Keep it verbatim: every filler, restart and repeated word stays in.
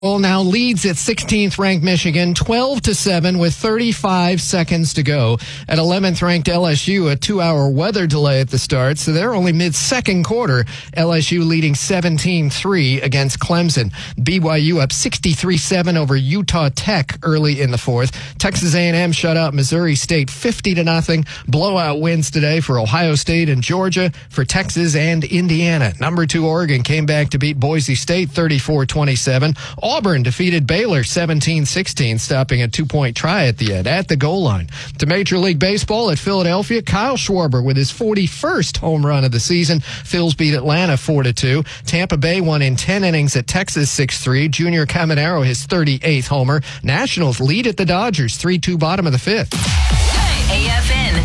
Well, now leads at sixteenth ranked Michigan, twelve to seven with thirty-five seconds to go. At eleventh ranked L S U, a two-hour weather delay at the start, so they're only mid-second quarter. L S U leading seventeen three against Clemson. B Y U up sixty-three seven over Utah Tech early in the fourth. Texas A and M shut out Missouri State fifty to nothing. Blowout wins today for Ohio State and Georgia, for Texas and Indiana. Number two Oregon came back to beat Boise State thirty-four twenty-seven. Auburn defeated Baylor seventeen sixteen, stopping a two-point try at the end, at the goal line. To Major League Baseball at Philadelphia, Kyle Schwarber with his forty-first home run of the season. Phils beat Atlanta four to two. Tampa Bay won in ten innings at Texas six three. Junior Caminero his thirty-eighth homer. Nationals lead at the Dodgers three two bottom of the fifth. A F M